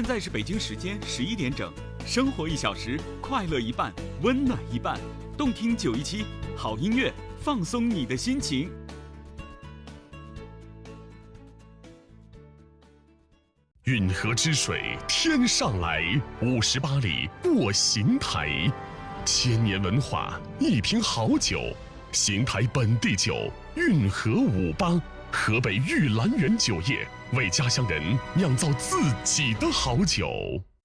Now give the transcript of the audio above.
在是北京时间11点整，生活1小时，快乐一半，温暖一半，动听917，好音乐，放松你的心情。 运河之水天上来，58里过邢台，千年文化，一瓶好酒，邢台本地酒，运河58，河北玉兰园酒业为家乡人酿造自己的好酒。